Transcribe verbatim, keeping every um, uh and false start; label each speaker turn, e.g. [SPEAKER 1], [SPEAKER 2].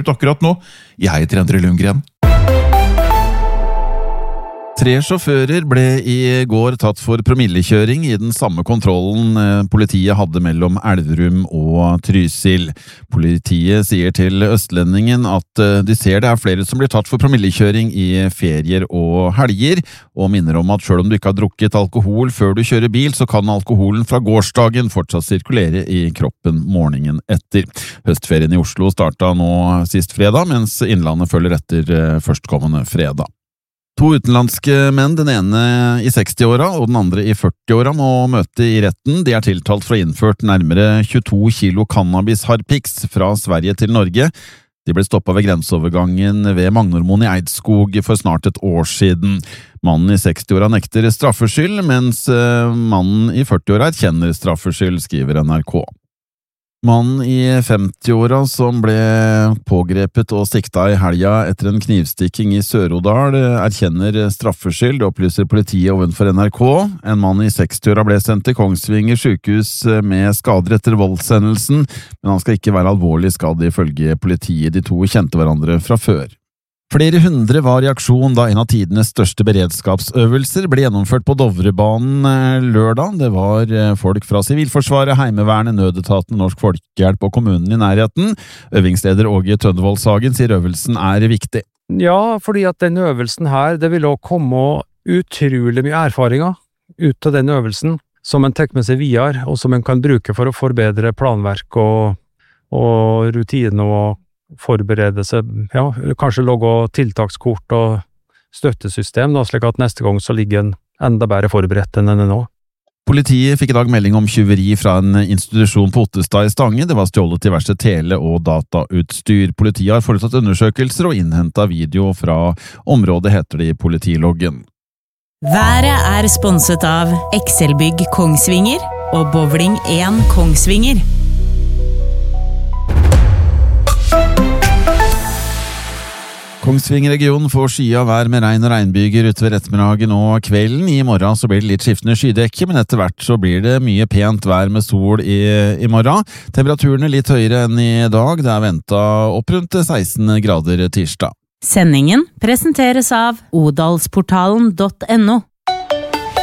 [SPEAKER 1] ut akkurat nå. Jeg heter Endre Lundgren. Tre sjåfører ble i går tatt for promillekjøring i den samme kontrollen politiet hadde mellom Elverum og Trysil. Politiet sier til Østlendingen at de ser det er flere som blir tatt for promillekjøring i ferier og helger, og minner om at selv om du ikke har drukket alkohol før du kjører bil, så kan alkoholen fra gårsdagen fortsatt sirkulere i kroppen morgenen etter. Høstferien i Oslo startet nå sist fredag, mens Innlandet følger etter førstkommende fredag. To utenlandske menn, den ene i seksti-åra og den andre i førti-åra, må møte i retten. De er tiltalt for å ha innført nærmere tjueto kilo cannabis-harpiks fra Sverige til Norge. De ble stoppet ved grenseovergangen ved Magnormoen i Eidskog for snart et år siden. Mannen i seksti-åra nekter straffskyld, mens mannen i førti-åra erkjenner straffskyld, skriver N R K. Mannen i femti-åra som ble pågrepet og sikta i helga etter en knivstikking i Sør-Odal erkjenner straffskyld, opplyser politiet ovenfor N R K. En mann i seksti-åra ble sendt til Kongsvinger sykehus med skader etter voldshendelsen, men han skal ikke være alvorlig skadd ifølge politiet. De to kjente hverandre fra før. Flere hundre var i aksjon da en av tidenes største beredskapsøvelser ble gjennomført på Dovrebanen lørdag. Det var folk fra Sivilforsvaret, Heimevernet, Nødetaten, Norsk Folkehjelp og kommunen i nærheten. Øvingsleder Åge Tønnevold-Sagen sier øvelsen er viktig.
[SPEAKER 2] Ja, fordi at den øvelsen her, det vil også komme utrolig mye erfaringer ut av den øvelsen, som en tar med seg videre, og som en kan bruke for å forbedre planverk og, og rutiner og forberede seg, ja, kanskje logge tiltakskort og støttesystem, da, slik at neste gang så ligger en enda bedre forberedt enn enn nå.
[SPEAKER 1] Politiet fikk i dag melding om tyveri fra en institusjon på Ottestad i Stange. Det var stjålet diverse tele- og datautstyr. Politiet har foretatt undersøkelser og innhentet video fra området, heter det i politiloggen.
[SPEAKER 3] Været er sponset av Excelbygg Kongsvinger og Bowling én Kongsvinger.
[SPEAKER 1] Kongsvinger-regionen får skya vær med regn og regnbyger utover ettermiddagen og kvelden. I morgen så blir det litt skiftende skydekke, men etter hvert så blir det mye pent vær med sol i, i morgen. Temperaturene litt høyere enn i dag. Det er ventet opp rundt seksten grader tirsdag.
[SPEAKER 3] Sendingen presenteres av odalsportalen punktum no.